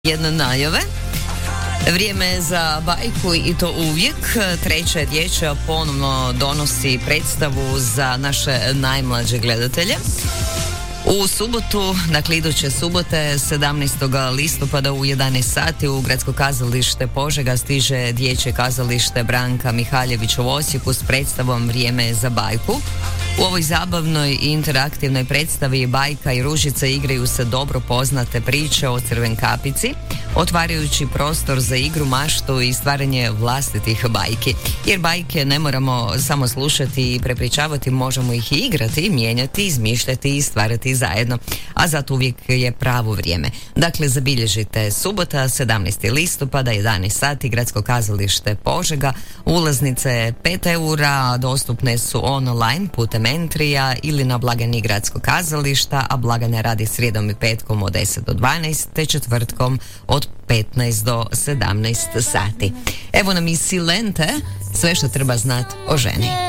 jedne najave. Vrijeme je za bajku i to uvijek. Treća dječja ponovno donosi predstavu za naše najmlađe gledatelje. U subotu, dakle iduće subote, 17. listopada u 11 sati u Gradsko kazalište Požega stiže dječje kazalište Branka Mihaljević u Osijeku s predstavom Vrijeme je za bajku. U ovoj zabavnoj i interaktivnoj predstavi Bajka i Ružica igraju se dobro poznate priče o Crvenkapici, otvarajući prostor za igru, maštu i stvaranje vlastitih bajki. Jer bajke ne moramo samo slušati i prepričavati, možemo ih i igrati, mijenjati, izmišljati i stvarati zajedno. A zato uvijek je pravo vrijeme. Dakle, zabilježite subota, 17. listopada, 11 sati, Gradsko kazalište Požega. Ulaznice 5 eura, dostupne su online putem Entrija ili na blagajni Gradskog kazališta, a blagajna radi srijedom i petkom od 10 do 12, te četvrtkom od 15 do 17 sati. Evo nam i Silente, sve što treba znati o ženi.